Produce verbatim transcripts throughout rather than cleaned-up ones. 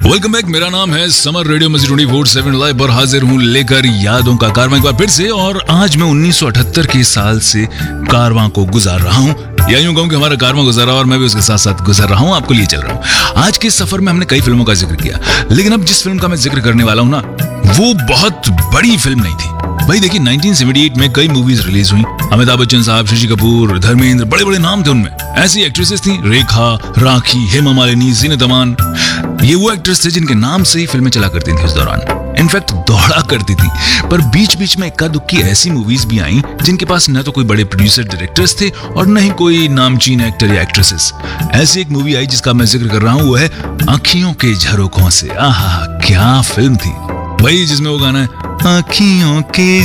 Welcome back. मेरा नाम है समर। रेडियो मस्जिद ट्वेंटी फोर सेवन लाइव पर हाजिर हूँ लेकर यादों का कारवां एक बार फिर से। और आज मैं उन्नीस सौ अठहत्तर के साल से कारवां को गुजार रहा हूँ, या यूं कहूँ कि हमारा कारवां गुजर रहा है और मैं भी उसके साथ साथ गुजर रहा हूँ, आपको लिए चल रहा हूँ। आज के सफर में हमने कई फिल्मों का जिक्र किया, लेकिन अब जिस फिल्म का मैं जिक्र करने वाला हूँ ना, वो बहुत बड़ी फिल्म नहीं थी भाई। देखिए, उन्नीस सौ अठहत्तर में कई मूवीज रिलीज हुई। अमिताभ बच्चन साहब, शशि कपूर, धर्मेंद्र, बड़े बड़े नाम थे उनमें। ऐसी एक्ट्रेसेस थी रेखा, राखी, हेमा मालिनी, जीनत अमान। ये वो एक्ट्रेस थे जिनके नाम से ही फिल्में चला करती थी उस दौरान, इनफैक्ट दौड़ा करती थी। पर बीच बीच में इक्का दुक्की ऐसी मूवीज भी आई जिनके पास न तो कोई बड़े प्रोड्यूसर डायरेक्टर्स थे और न ही कोई नामचीन एक्टर या एक्ट्रेसेस। ऐसी एक मूवी आई जिसका मैं जिक्र कर रहा हूँ, वो है आँखियों के झरोखों से। आहा, क्या फिल्म थी भाई, जिसमें वो गाना है आँखियों के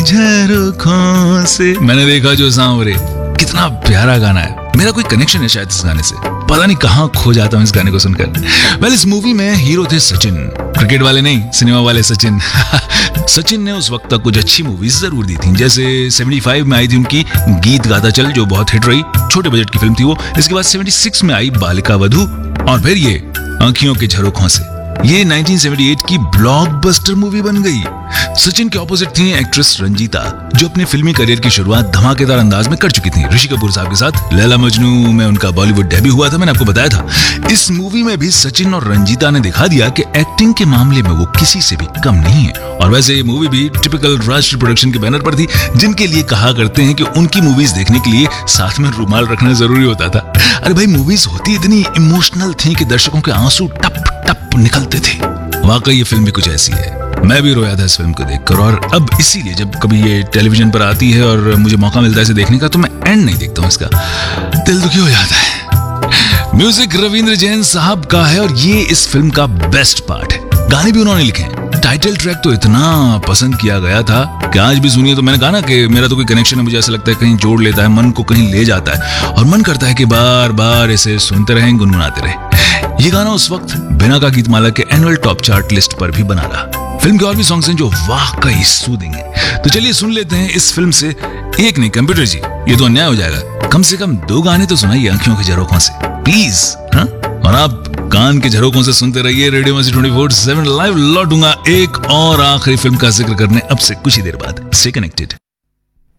झरोखों से मैंने देखा जो सांवरे। कितना प्यारा गाना है। मेरा कोई कनेक्शन है शायद इस गाने से, पता नहीं कहाँ खो जाता हूँ इस गाने को सुनकर। वेल, इस मूवी में हीरो थे सचिन, क्रिकेट वाले नहीं, सिनेमा वाले सचिन। सचिन ने उस वक्त तक कुछ अच्छी मूवीज जरूर दी थी, जैसे पचहत्तर में आई थी उनकी गीत गाता चल, जो बहुत हिट रही, छोटे बजट की फिल्म थी वो। इसके बाद छिहत्तर में आई बालिका वधू, और फिर ये आँखियों के झरोखों से। ये उन्नीस सौ अठहत्तर की ब्लॉकबस्टर मूवी बन गई। सचिन के ऑपोजिट थी एक्ट्रेस रंजीता, जो अपने फिल्मी करियर की शुरुआत धमाकेदार अंदाज में कर चुकी थी ऋषि कपूर साहब के साथ। लैला मजनू में उनका बॉलीवुड डेब्यू हुआ था, मैंने आपको बताया था। इस मूवी में भी सचिन और रंजीता ने दिखा दिया कि एक्टिंग के मामले में वो किसी से भी कम नहीं है। और वैसे ये मूवी भी टिपिकल राष्ट्रीय प्रोडक्शन के बैनर पर थी, जिनके लिए कहा करते हैं कि उनकी मूवीज देखने के लिए साथ में रुमाल रखना जरूरी होता था। अरे भाई, मूवीज होती इतनी इमोशनल थी कि दर्शकों के आंसू टप टप निकलते थे। वाकई ये फिल्म भी कुछ ऐसी है। मैं भी रोया था इस फिल्म को देखकर, और अब इसीलिए जब कभी ये टेलीविजन पर आती है और मुझे मौका मिलता है इसे देखने का, तो मैं एंड नहीं देखता हूँ इसका, दिल दुखी हो जाता है। म्यूजिक रविंद्र जैन साहब का है और ये इस फिल्म का बेस्ट पार्ट है। गाने भी उन्होंने लिखे हैं। टाइटल ट्रैक तो इतना पसंद किया गया था कि आज भी सुनिए तो मैंने कहा ना कि मेरा तो कोई कनेक्शन है, मुझे ऐसा लगता है कहीं जोड़ लेता है, मन को कहीं ले जाता है, और मन करता है कि बार बार इसे सुनते रहें, गुनगुनाते रहें। ये गाना उस वक्त बिना का गीतमाला के एनुअल टॉप चार्ट लिस्ट पर भी बना रहा। फिल्म के और भी सॉन्ग्स हैं जो वाकई सूदिंग है। तो चलिए सुन लेते हैं इस फिल्म से एक नहीं, कंप्यूटर जी, ये तो अन्याय हो जाएगा, कम से कम दो गाने तो सुनाइए आंखियों के झरोखों से प्लीज। हाँ, और आप कान के झरोखों से सुनते रहिए रेडियो मस्जिद ट्वेंटी फोर सेवन लाइव। लौटूंगा एक और आखिरी फिल्म का जिक्र करने अब से कुछ ही देर बाद। Stay connected.